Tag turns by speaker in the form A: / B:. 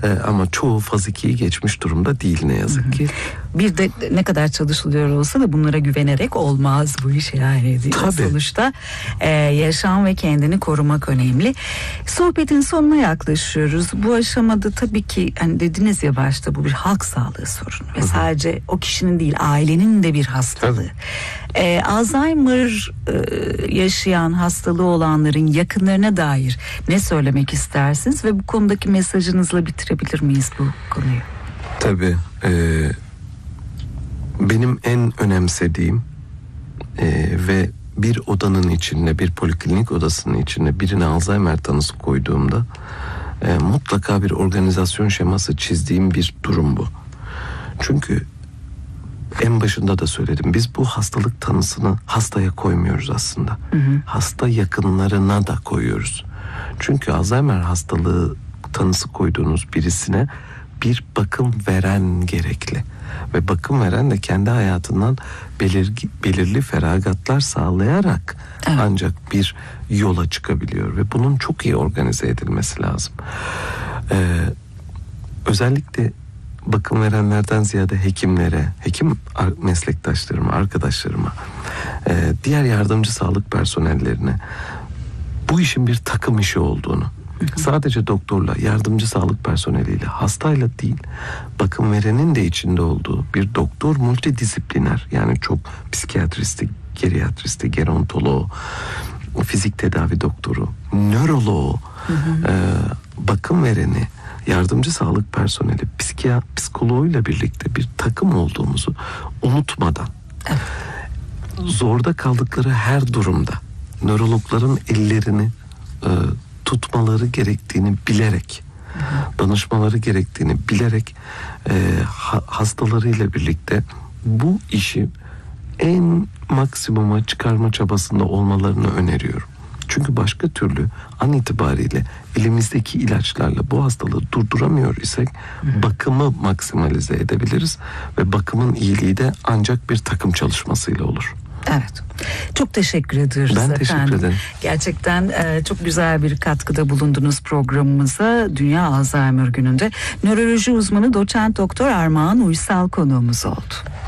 A: Ama çoğu faz 2'yi geçmiş durumda değil ne yazık ki.
B: Bir de ne kadar çalışılıyor olsa da bunlara güvenerek olmaz bu iş yani.
A: Tabii.
B: Sonuçta yaşam ve kendini korumak önemli. Sohbetin sonuna yaklaşıyoruz. Bu aşamada tabii ki hani dediniz ya başta, bu bir halk sağlığı sorunu ve sadece o kişinin değil, ailenin de bir hastalığı. Alzheimer yaşayan, hastalığı olanların yakınlarına dair ne söylemek istersiniz ve bu konudaki mesajınızla bitirebilir miyiz bu konuyu?
A: Tabii. Benim en önemsediğim ve bir odanın içinde, bir poliklinik odasının içinde birine Alzheimer tanısı koyduğumda mutlaka bir organizasyon şeması çizdiğim bir durum bu. Çünkü en başında da söyledim, biz bu hastalık tanısını hastaya koymuyoruz aslında. Hasta yakınlarına da koyuyoruz. Çünkü Alzheimer hastalığı tanısı koyduğunuz birisine bir bakım veren gerekli. Ve bakım veren de kendi hayatından belirli feragatlar sağlayarak ancak bir yola çıkabiliyor. Ve bunun çok iyi organize edilmesi lazım. Özellikle bakım verenlerden ziyade hekimlere, hekim meslektaşlarıma, arkadaşlarıma, diğer yardımcı sağlık personellerine bu işin bir takım işi olduğunu, sadece doktorla, yardımcı sağlık personeliyle, hastayla değil, bakım verenin de içinde olduğu bir doktor multidisipliner, yani çok psikiyatristi, geriatristi, gerontoloğu, fizik tedavi doktoru, nöroloğu, bakım vereni, yardımcı sağlık personeli, psikoloğuyla birlikte bir takım olduğumuzu unutmadan, zorda kaldıkları her durumda nörologların ellerini tutmaları gerektiğini bilerek, danışmaları gerektiğini bilerek hastalarıyla birlikte bu işi en maksimuma çıkarma çabasında olmalarını öneriyorum. Çünkü başka türlü an itibariyle elimizdeki ilaçlarla bu hastalığı durduramıyor isek bakımı maksimalize edebiliriz ve bakımın iyiliği de ancak bir takım çalışmasıyla olur.
B: Evet. Çok teşekkür ediyoruz
A: ben
B: efendim.
A: Teşekkür ederim.
B: Gerçekten çok güzel bir katkıda bulundunuz programımıza. Dünya Alzheimer Günü'nde nöroloji uzmanı doçent doktor Armağan Uysal konuğumuz oldu.